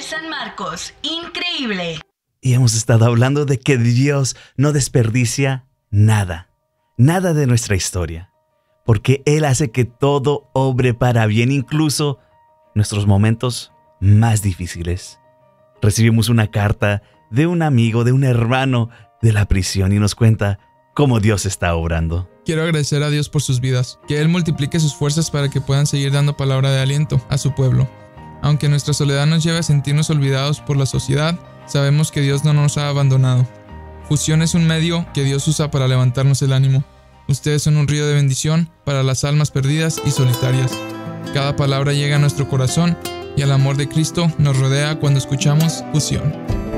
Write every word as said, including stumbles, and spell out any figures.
San Marcos, increíble. Y hemos estado hablando de que Dios no desperdicia nada, nada de nuestra historia, porque Él hace que todo obre para bien, incluso nuestros momentos más difíciles. Recibimos una carta de un amigo, de un hermano de la prisión y nos cuenta cómo Dios está obrando. Quiero agradecer a Dios por sus vidas, que Él multiplique sus fuerzas para que puedan seguir dando palabra de aliento a su pueblo. Aunque nuestra soledad nos lleve a sentirnos olvidados por la sociedad, sabemos que Dios no nos ha abandonado. Fusión es un medio que Dios usa para levantarnos el ánimo. Ustedes son un río de bendición para las almas perdidas y solitarias. Cada palabra llega a nuestro corazón y el amor de Cristo nos rodea cuando escuchamos Fusión.